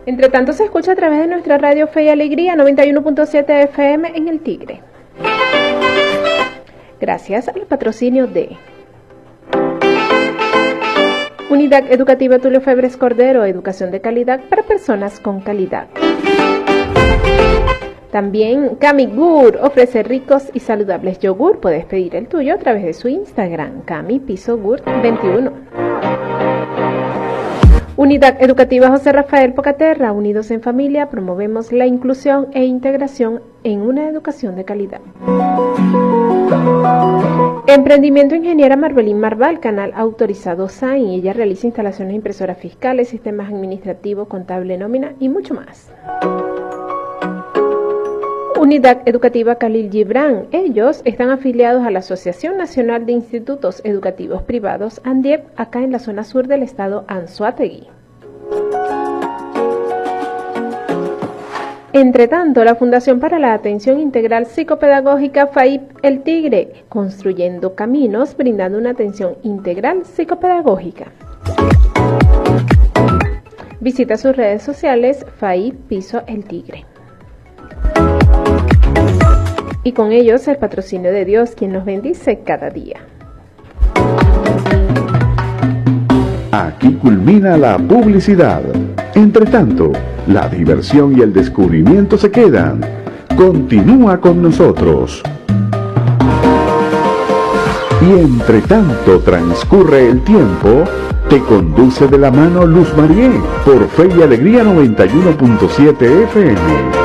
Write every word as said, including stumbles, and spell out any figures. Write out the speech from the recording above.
Entre tanto se escucha a través de nuestra radio Fe y Alegría noventa y uno punto siete F M en El Tigre. Gracias al patrocinio de Unidad Educativa Tulio Febres Cordero, educación de calidad para personas con calidad. También Camigur ofrece ricos y saludables yogur. Puedes pedir el tuyo a través de su Instagram, Cami Piso Gur veintiuno. Unidad Educativa José Rafael Pocaterra, unidos en familia, promovemos la inclusión e integración en una educación de calidad. Emprendimiento Ingeniera Marbelín Marval, canal autorizado S A I N. Ella realiza instalaciones de impresoras fiscales, sistemas administrativos, contable, nómina y mucho más. Unidad Educativa Khalil Gibran. Ellos están afiliados a la Asociación Nacional de Institutos Educativos Privados, ANDIEP, acá en la zona sur del estado Anzoátegui. Entre tanto, la Fundación para la Atención Integral Psicopedagógica F A I P El Tigre, construyendo caminos, brindando una atención integral psicopedagógica. Visita sus redes sociales F A I P Piso El Tigre. Y con ellos el patrocinio de Dios, quien nos bendice cada día. Aquí culmina la publicidad. Entre tanto, la diversión y el descubrimiento se quedan. Continúa con nosotros. Y entre tanto transcurre el tiempo, te conduce de la mano Luz Marié por Fe y Alegría noventa y uno punto siete F M.